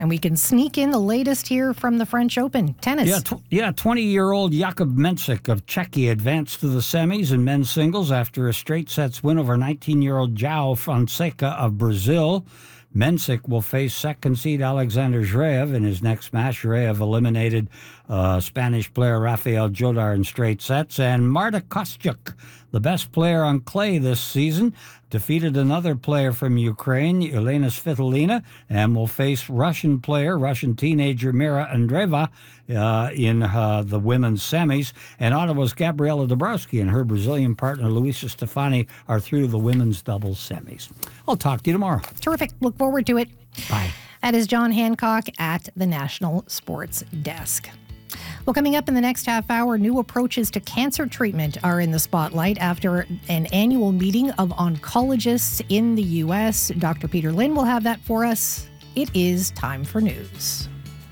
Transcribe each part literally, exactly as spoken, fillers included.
And we can sneak in the latest here from the French Open tennis. Yeah, tw- yeah. twenty-year-old Jakub Mensik of Czechia advanced to the semis in men's singles after a straight sets win over nineteen-year-old João Fonseca of Brazil. Mensik will face second seed Alexander Zverev in his next match. Zverev eliminated uh, Spanish player Rafael Jodar in straight sets. And Marta Kostyuk, the best player on clay this season, defeated another player from Ukraine, Elena Svitolina, and will face Russian player, Russian teenager Mira Andreeva uh, in uh, the women's semis. And Ottawa's Gabriela Dabrowski and her Brazilian partner, Luisa Stefani, are through the women's doubles semis. I'll talk to you tomorrow. Terrific. Look forward to it. Bye. That is John Hancock at the National Sports Desk. Well, coming up in the next half hour, new approaches to cancer treatment are in the spotlight after an annual meeting of oncologists in the U S. Doctor Peter Lynn will have that for us. It is time for news.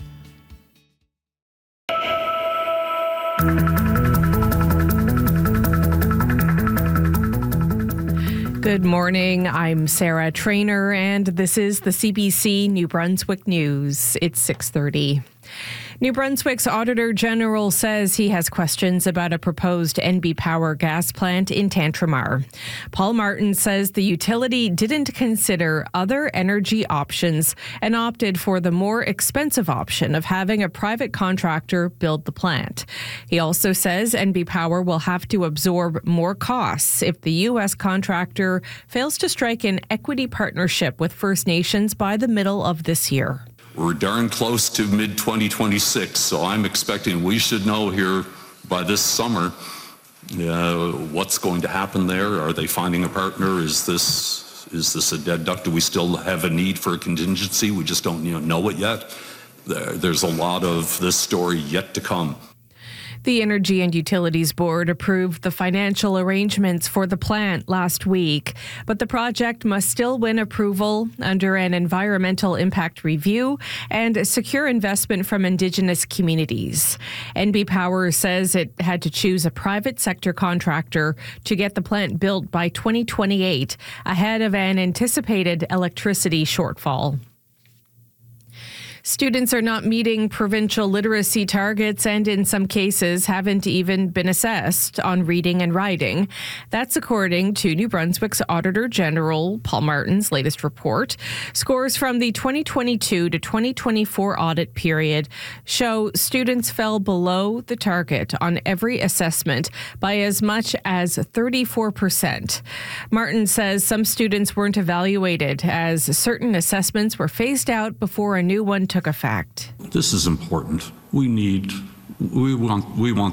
Good morning. I'm Sarah Trainer, and this is the C B C New Brunswick News. It's six thirty. New Brunswick's Auditor General says he has questions about a proposed N B Power gas plant in Tantramar. Paul Martin says the utility didn't consider other energy options and opted for the more expensive option of having a private contractor build the plant. He also says N B Power will have to absorb more costs if the U S contractor fails to strike an equity partnership with First Nations by the middle of this year. We're darn close to mid twenty twenty-six, so I'm expecting we should know here by this summer uh, what's going to happen there. Are they finding a partner? Is this is this a dead duck? Do we still have a need for a contingency? We just don't you know, know it yet. There, there's a lot of this story yet to come. The Energy and Utilities Board approved the financial arrangements for the plant last week, but the project must still win approval under an environmental impact review and secure investment from Indigenous communities. N B Power says it had to choose a private sector contractor to get the plant built by twenty twenty-eight, ahead of an anticipated electricity shortfall. Students are not meeting provincial literacy targets and in some cases haven't even been assessed on reading and writing. That's according to New Brunswick's Auditor General Paul Martin's latest report. Scores from the twenty twenty-two to twenty twenty-four audit period show students fell below the target on every assessment by as much as thirty-four percent. Martin says some students weren't evaluated as certain assessments were phased out before a new one took effect. This is important. We need, we want, we want,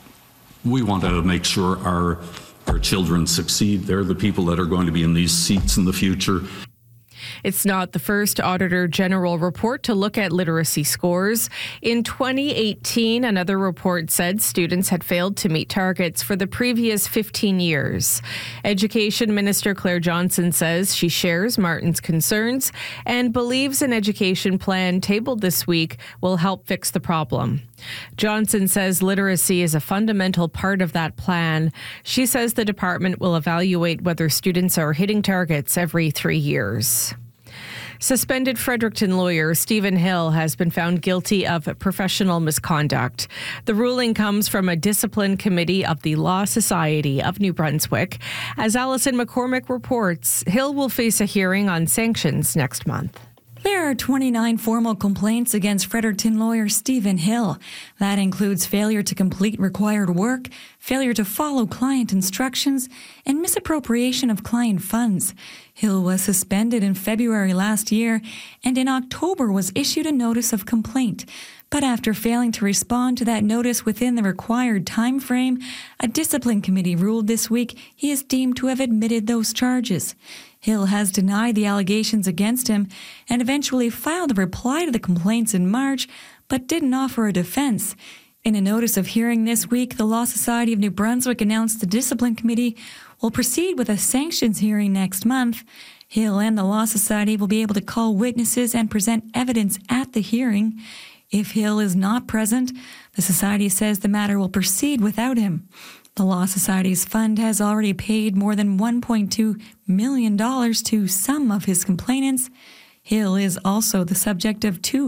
we want to make sure our our children succeed. They're the people that are going to be in these seats in the future. It's not the first Auditor General report to look at literacy scores. In twenty eighteen, another report said students had failed to meet targets for the previous fifteen years. Education Minister Claire Johnson says she shares Martin's concerns and believes an education plan tabled this week will help fix the problem. Johnson says literacy is a fundamental part of that plan. She says the department will evaluate whether students are hitting targets every three years. Suspended Fredericton lawyer Stephen Hill has been found guilty of professional misconduct. The ruling comes from a discipline committee of the Law Society of New Brunswick. As Alison McCormick reports, Hill will face a hearing on sanctions next month. There are twenty-nine formal complaints against Fredericton lawyer Stephen Hill. That includes failure to complete required work, failure to follow client instructions, and misappropriation of client funds. Hill was suspended in February last year and in October was issued a notice of complaint. But after failing to respond to that notice within the required time frame, a discipline committee ruled this week he is deemed to have admitted those charges. Hill has denied the allegations against him and eventually filed a reply to the complaints in March, but didn't offer a defense. In a notice of hearing this week, the Law Society of New Brunswick announced the Discipline Committee will proceed with a sanctions hearing next month. Hill and the Law Society will be able to call witnesses and present evidence at the hearing. If Hill is not present, the Society says the matter will proceed without him. The Law Society's fund has already paid more than one point two million dollars to some of his complainants. Hill is also the subject of two